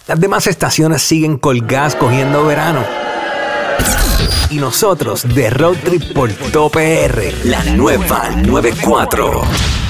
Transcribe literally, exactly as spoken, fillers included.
Las demás estaciones siguen colgadas cogiendo verano. Y nosotros de Road Trip por Top R, la nueva noventa y cuatro.